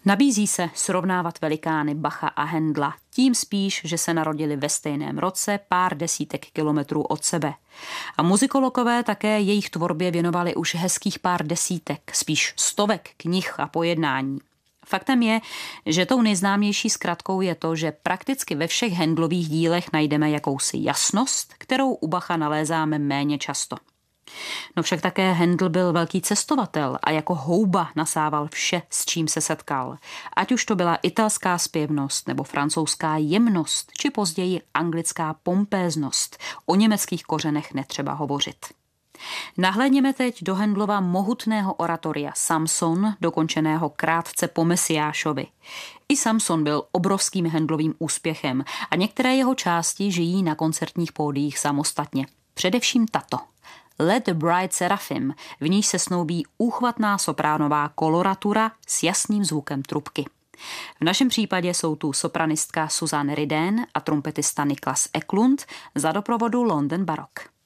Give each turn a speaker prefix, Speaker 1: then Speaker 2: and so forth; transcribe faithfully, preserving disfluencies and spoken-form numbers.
Speaker 1: Nabízí se srovnávat velikány Bacha a Händla, tím spíš, že se narodili ve stejném roce pár desítek kilometrů od sebe. A muzikologové také jejich tvorbě věnovali už hezkých pár desítek, spíš stovek knih a pojednání. Faktem je, že tou nejznámější zkratkou je to, že prakticky ve všech Händlových dílech najdeme jakousi jasnost, kterou u Bacha nalézáme méně často. No však také Händl byl velký cestovatel a jako houba nasával vše, s čím se setkal. Ať už to byla italská zpěvnost nebo francouzská jemnost, či později anglická pompéznost. O německých kořenech netřeba hovořit. Nahlédněme teď do Händlova mohutného oratoria Samson, dokončeného krátce po Mesiášovi. I Samson byl obrovským Händlovým úspěchem a některé jeho části žijí na koncertních pódiích samostatně. Především tato. Let the Bride Seraphim, v níž se snoubí úchvatná sopránová koloratura s jasným zvukem trubky. V našem případě jsou tu sopranistka Susanne Rydén a trumpetista Niklas Eklund za doprovodu London Baroque.